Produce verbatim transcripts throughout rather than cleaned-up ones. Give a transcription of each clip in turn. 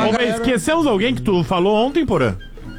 Ô, mas esquecemos alguém que tu falou ontem, Porã?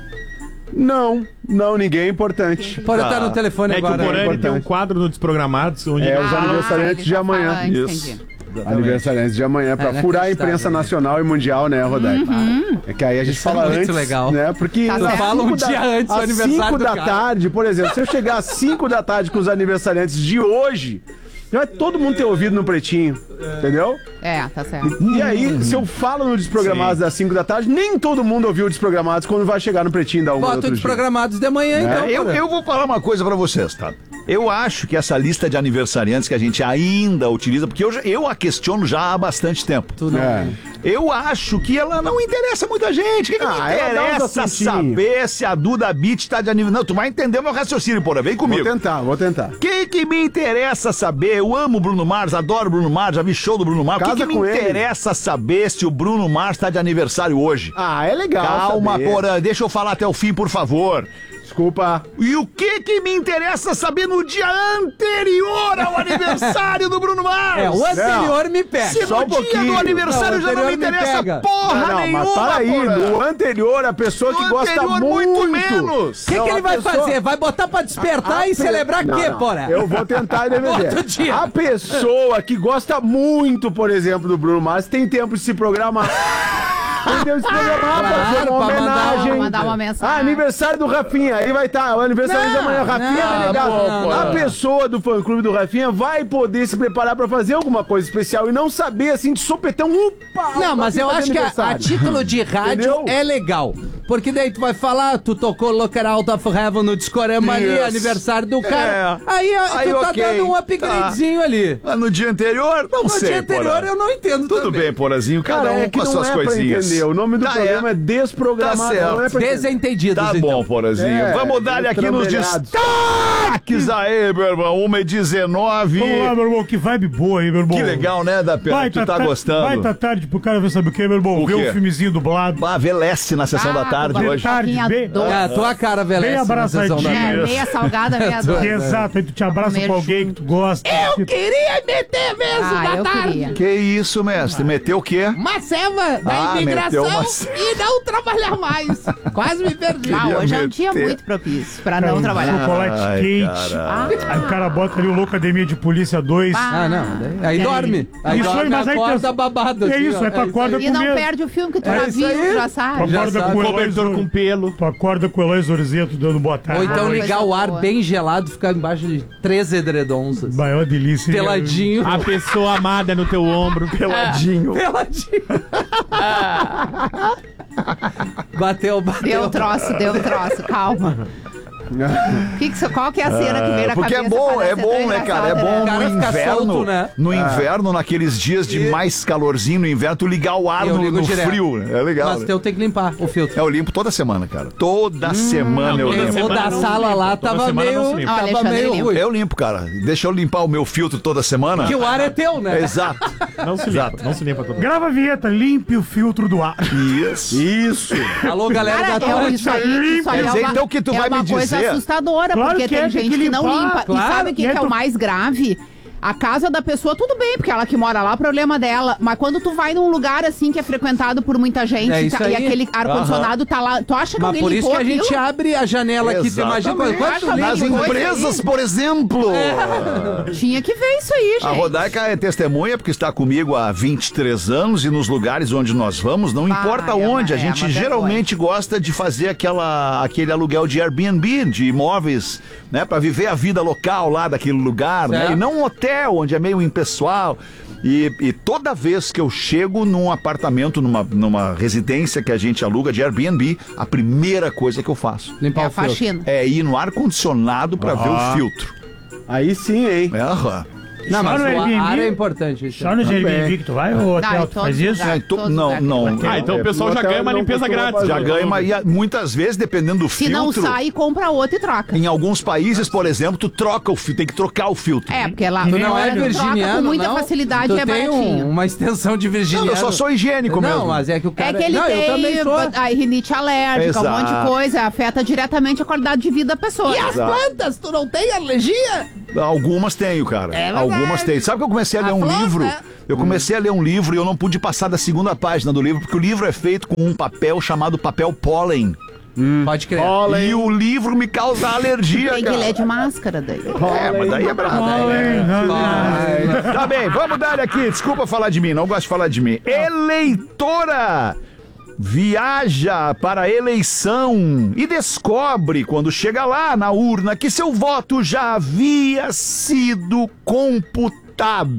Não, não, ninguém é importante. Porã tá no telefone É que agora. o Porã é ele tem um importante. quadro no Desprogramados, onde É, ele os fala- aniversariantes de amanhã. Fala antes, Isso. entendi. Aniversariantes de amanhã, pra É, furar a inacreditável, imprensa né? nacional e mundial, né, Rodai? É que aí a gente Isso é fala muito antes, legal. né? Porque Tá às certo. Fala um cinco da- dia antes do às aniversário cinco do da cara. tarde, por exemplo, se eu chegar às cinco da tarde com os aniversariantes de hoje, já vai todo mundo ter ouvido no Pretinho, entendeu? É, tá certo. E aí, se eu falo no Desprogramados das cinco da tarde, nem todo mundo ouviu o Desprogramados quando vai chegar no Pretinho da uma do Bota outro os dia. programados de manhã, então. Eu, Porã. eu vou falar uma coisa pra vocês, tá? Eu acho que essa lista de aniversariantes que a gente ainda utiliza, porque eu, já- eu a questiono já há bastante tempo. Tu não. É. Eu acho que ela não interessa muita gente. O que, que Ah, me ela dá uns interessa assuntinhos. saber se a Duda Beat tá de aniversário? Não, tu vai entender meu raciocínio, porra. Vem Vou comigo. tentar, vou tentar. O que, que me interessa saber? Eu amo o Bruno Mars, adoro o Bruno Mars, já vi show do Bruno Mars. O que, Casa que me com ele. interessa saber se o Bruno Mars tá de aniversário hoje? Ah, é legal. Calma, saber. Porã, deixa eu falar até o fim, por favor. Desculpa. E o que que me interessa saber no dia anterior ao aniversário do Bruno Mars? É, o anterior me pega. Se só no um dia pouquinho. do aniversário Não, o já não me anterior me interessa pega. porra Não, não, nenhuma, mas para aí, Porã. no anterior, a pessoa que No gosta anterior, muito... muito menos. O que, Não, que ele a vai pessoa- fazer? Vai botar pra despertar A- e a- celebrar o Não, quê, não. Porã? Eu vou tentar defender. Outro dia. A pessoa que gosta muito, por exemplo, do Bruno Mars, tem tempo de se programar. Tem tempo de se programar pra Claro, fazer uma pra mandar- homenagem. mandar uma mensagem. Ah, aniversário do Rafinha. Aí vai estar, o aniversário Não, de amanhã. Rafinha não, vai legal. não, não, A não. pessoa do fã-clube do Rafinha vai poder se preparar pra fazer alguma coisa especial e não saber, assim, de sopetão. Upa, Não, mas eu fazer acho que a, a aniversário. título de rádio Entendeu? é legal. Porque daí tu vai falar, tu tocou Locker Out of Heaven no Discorama ali, Isso. aniversário do cara. É. Aí, ó, Aí, tu tá ok. dando um upgradezinho ali. Ah, no dia anterior? Não No sei, dia anterior Porã. eu não entendo Tudo também. bem, Porazinho, cada Cara, um é que com as não suas é coisinhas. pra entender. O nome do Tá, programa é, é. Desprogramado. Tá certo. Não é pra entender. Desentendidos, Tá então. bom, Porazinho. É, Vamos dar aqui nos trambelhados. destaques aí, meu irmão. uma e dezenove. Vamos lá, meu irmão, que vibe boa aí, meu irmão. Que legal, né, da Pena? Vai Tu tá ta- gostando? Vai tá tarde pro cara ver sabe o que, meu irmão? O Ver quê? um filmezinho dublado. Ah, vê Leste na sessão Ah, da tarde com hoje. tarde, Foquinha bem- doce. É, a tua cara, velho. Bem abraçadinho. É, Isso. meia salgada, meia doce. Exato, aí tu te abraça Comer com alguém que tu gosta. Eu queria meter mesmo Ah, da eu tarde. queria. Que isso, mestre? Meteu o quê? Uma ceva da Ah, imigração meteu uma- e não trabalhar mais. Quase me perdi. Ah, hoje é um meter. dia muito propício pra Cara, não um trabalhar. Chocolate Ai, quente. Ah, Aí o cara bota ali o Loucademia de Polícia dois. Ah, não. daí- Aí E aí? dorme. Aí Isso aí, dorme, mas aí acorda tá- babado. É assim, isso, ó. aí tu acorda e não medo. perde o filme que tu É já isso viu, aí. já Tu sabe. Já acorda sabe. com o Eloy Cobertor Zor- com pelo. Tu acorda com o Eloy Zorzeto dando boa tarde. Ou então Ah, ligar coisa o ar boa. bem gelado, ficar embaixo de três edredons. assim. Vai, é uma delícia. hein? Peladinho. A pessoa amada no teu ombro. Peladinho. Peladinho. Bateu, bateu. Deu troço, deu troço, calma. Que que, qual que é a cena que vem na Porque cabeça? é bom, Parece é ser bom, tão né, cara? É engraçado, bom O cara no fica inverno, solto, né? no inverno, naqueles dias de E- mais calorzinho no inverno, tu ligar o ar Eu no, ligo no direto. frio. né? É legal. Mas né? teu tem que limpar o filtro. É, eu limpo toda semana, cara. Toda semana eu toda limpo. O semana da não sala limpa, lá toda tava semana não se meio, limpa. Ó, tava Alexandre meio limpa. ruim. Eu limpo, cara. Deixa eu limpar o meu filtro toda semana. Que o ar é teu, né? Exato. Não se limpa, não se limpa todo mundo. Grava a vinheta, limpe o filtro do ar. Isso. Isso. Alô, galera Cara, da é, Atlântica. isso aí, isso aí Quer é dizer, uma, então, o que tu é vai uma me coisa dizer? assustadora, Claro porque que é, tem tem gente que que não limpar, limpa. claro. E sabe o que, E aí que é tu- o mais grave? A casa da pessoa, tudo bem, porque ela que mora lá, o problema dela. Mas quando tu vai num lugar assim que é frequentado por muita gente É e isso tá- e aí. aquele ar-condicionado tá lá, tu acha que Mas alguém por isso limpou que a gente aquilo? abre a janela aqui. Tu imagina Exatamente. quanto Nas Nas limpo coisa empresas, por exemplo. Tinha que ver isso aí, gente. A Rodaica é testemunha porque está comigo há vinte e três anos e nos lugares onde nós vamos, não Ah, importa é uma- onde, a é gente uma geralmente gosta de fazer aquela, aquele aluguel de Airbnb, de imóveis, né, para viver a vida local lá daquele lugar, né, Certo. e não um hotel onde é meio impessoal. E, e toda vez que eu chego num apartamento, numa, numa residência que a gente aluga de Airbnb, a primeira coisa que eu faço É Limpar a o filtro. faxina. é ir no ar-condicionado para ver o filtro. Aí sim, hein? É, aham. Não, Só mas no o Airbnb? ar é importante. Só no Airbnb que tu vai, ou Não, hotel em tu todos faz os isso? lugares. Ah, então- todos os não, lugares. não. Ah, então o pessoal no já hotel ganha uma não limpeza costuma grátis. fazer. Já ganha, mas e, muitas vezes, dependendo do Se filtro... não sai, compra outro e troca. Em alguns países, por exemplo, tu troca o filtro, tem que trocar o filtro. É, porque lá Tu Tu não agora é tu troca virginiano, com muita não? facilidade tu e é tem baratinho. um- uma extensão de virginiano. Não, eu só sou higiênico Não, mesmo. mas é que o cara... É que ele não, eu também tem sou. a rinite alérgica, um monte de Exato. coisa, afeta diretamente a qualidade de vida da pessoa. E as Exato. plantas? Tu não tem alergia? Algumas tenho, cara. É verdade. Algumas tenho. Sabe que eu comecei a ler A um flor, livro? né? Eu comecei a ler um livro e eu não pude passar da segunda página do livro, porque o livro é feito com um papel chamado papel pólen. Pode crer. E o livro me causa alergia, Tem que cara. ler de máscara daí. É, mas daí é brabo. Tá bem, vamos dar aqui. Desculpa falar de mim, não gosto de falar de mim. Eleitora viaja para a eleição e descobre, quando chega lá na urna, que seu voto já havia sido computado.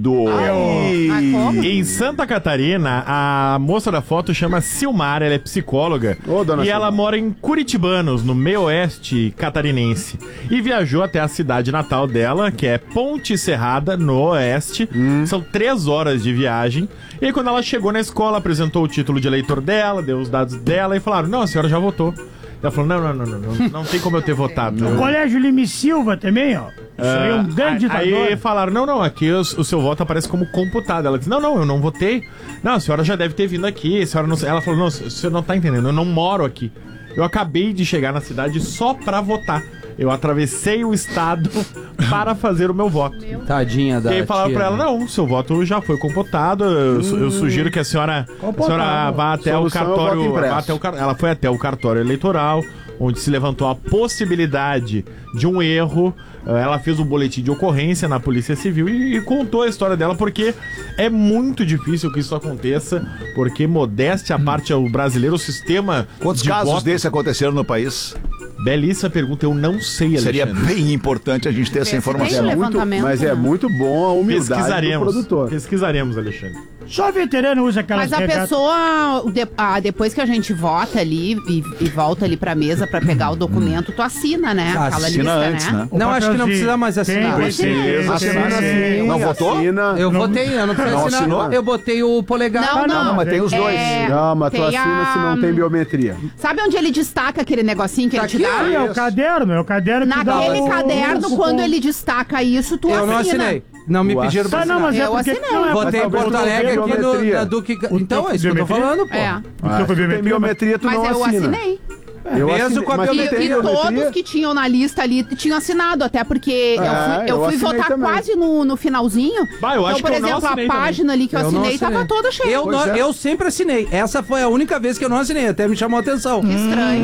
Ai. Ah, como? Em Santa Catarina, a moça da foto chama Silmar, ela é psicóloga. Ô, dona e ela Silmar. mora em Curitibanos, no meio oeste catarinense. E viajou até a cidade natal dela, que é Ponte Serrada, no oeste. São três horas de viagem. E aí, quando ela chegou na escola, apresentou o título de eleitor dela, deu os dados dela e falaram: não, a senhora já votou. Ela falou: não, não, não, não, não, não tem como eu ter votado. O Colégio Lime Silva também, ó. Isso aí é um grande Ah, Aí ditador. falaram: não, não, aqui o, o seu voto aparece como computado. Ela disse: não, não, eu não votei. Não, a senhora já deve ter vindo aqui. A senhora não... Ela falou: não, a senhora não tá entendendo, eu não moro aqui. Eu acabei de chegar na cidade só pra votar. Eu atravessei o estado para fazer o meu voto. Tadinha da E aí falaram tia, pra ela: né? não, seu voto já foi computado. Eu, su- eu sugiro que a senhora, a senhora vá até o Solução é o voto cartório. impresso. Vá até o car- Ela foi até o cartório eleitoral, onde se levantou a possibilidade de um erro. Ela fez um boletim de ocorrência na Polícia Civil e, e contou a história dela, porque é muito difícil que isso aconteça, porque, modéstia à parte, o brasileiro, o sistema Quantos de casos voto... desses aconteceram no país? Belíssima pergunta, eu não sei, Alexandre. Seria bem importante a gente ter essa Tem informação. levanta- Muito, levantamento, mas é né? muito bom a humildade do Pesquisaremos. produtor. Pesquisaremos, Alexandre. Só veterano usa aquelas Mas a regatas. pessoa, de- ah, depois que a gente vota ali e, e volta ali pra mesa pra pegar o documento, tu assina, né? Ah, Aquela assina lista, antes, né? Não, acho que não papelzinho. precisa mais assinar. Tem, Assina, tem, tem, Assina tem. sim, Não votou? assina. Eu Não- votei, eu não precisei não assinar. assinou? Eu botei o polegar. Não, Ah, não, não. mas tem os dois. É, Não, mas tu tem assina a- se não tem biometria. Sabe onde ele destaca aquele negocinho que Tá ele te aqui, dá? Aí é o caderno, é o caderno que dá Naquele o- caderno, o- quando ele destaca isso, tu Eu não assina. assinei. Não me Tu pediram pra Tá, não, assinar. mas é Eu porque... assinei. Não, é Botei em talvez Porto tu não Alegre tenha aqui no, biometria. na Duque... O Então, teu é isso que eu tô biometria? falando, pô. É. O teu Ah, com se tu tem biometria, biometria, tu Mas não eu assina. assinei. Eu Mesmo assinei, com a mas tu E, biometria. tem e biometria? todos que tinham na lista ali tinham assinado, até porque eu É, fui, eu eu fui assinei votar também. quase no, no finalzinho. Bah, eu acho então, por que eu não exemplo, a assinei também. página ali que eu, Eu não assinei tava assinei. toda cheia. Eu, não- Pois é. eu sempre assinei. Essa foi a única vez que eu não assinei. Até me chamou a atenção. Que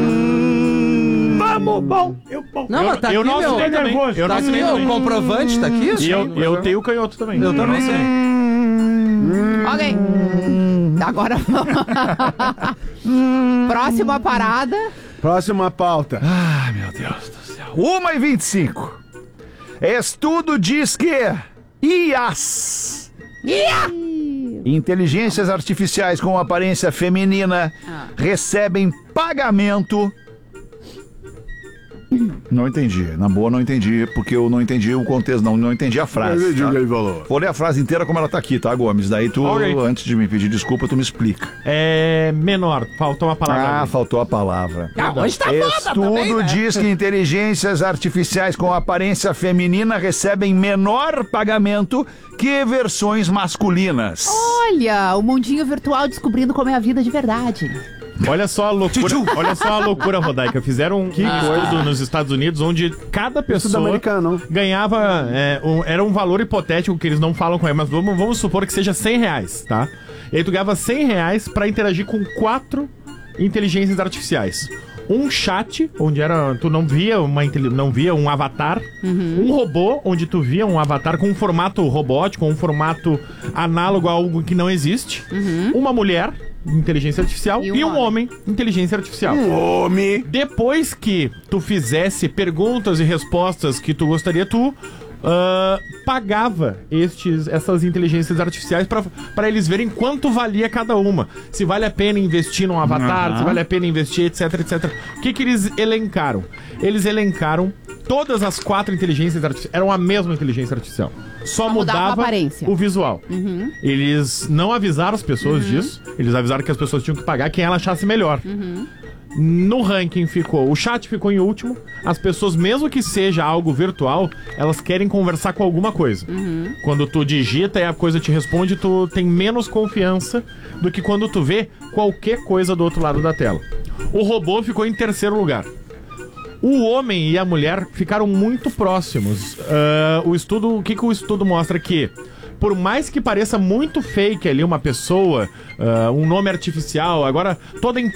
estranho. Vamos, bom. Eu, bom. Não, mas tá eu aqui, não meu. assinei Tô também. nervoso. Eu não Tá aqui, assinei ó, o também. comprovante tá aqui. E eu, eu tenho o canhoto também. Eu também não assinei. Ok. Agora próxima parada. Próxima pauta. Ai, meu Deus do céu. uma e vinte e cinco. Estudo diz que I As, inteligências artificiais com aparência feminina, Ah. recebem pagamento. Não entendi. Na boa, não entendi, porque eu não entendi o contexto, não, não entendi a frase. Tá? ele falou. Vou ler a frase inteira como ela tá aqui, tá, Gomes? Daí tu, Ok. antes de me pedir desculpa, tu me explica. É menor, faltou uma palavra. Ah, ali. faltou a palavra. Ah, hoje tá foda Estudo também, né? diz que inteligências artificiais com aparência feminina recebem menor pagamento que versões masculinas. Olha, o mundinho virtual descobrindo como é a vida de verdade. Olha só a loucura, olha só a loucura, Rodaica. Fizeram um estudo nos Estados Unidos onde cada pessoa americano. ganhava, é, um- era um valor hipotético que eles não falam com ele, mas vamos, vamos supor que seja cem reais, tá? E aí tu ganhava cem reais pra interagir com quatro inteligências artificiais. Um chat, onde era, tu não via, uma, inteli- não via um avatar. Um robô, onde tu via um avatar com um formato robótico, um formato análogo a algo que não existe. Uma mulher, inteligência artificial, E e um um, homem, inteligência artificial. Homem. Depois que tu fizesse perguntas e respostas que tu gostaria, tu ah, pagava estes, essas inteligências artificiais pra pra eles verem quanto valia cada uma. Se vale a pena investir num avatar, se vale a pena investir, etc, etcétera. O que que eles elencaram? Eles elencaram todas as quatro inteligências artificiais. Eram a mesma inteligência artificial. Só, Só mudava a mudava aparência. o visual. Eles não avisaram as pessoas disso. Eles avisaram que as pessoas tinham que pagar quem ela achasse melhor. No ranking ficou, o chat ficou em último. As pessoas, mesmo que seja algo virtual, elas querem conversar com alguma coisa. Quando tu digita e a coisa te responde, tu tem menos confiança do que quando tu vê qualquer coisa do outro lado da tela. O robô ficou em terceiro lugar. o homem e a mulher ficaram muito próximos. Ah, o estudo, o que, que o estudo mostra aqui? Por mais que pareça muito fake ali uma pessoa, ah, um nome artificial, agora toda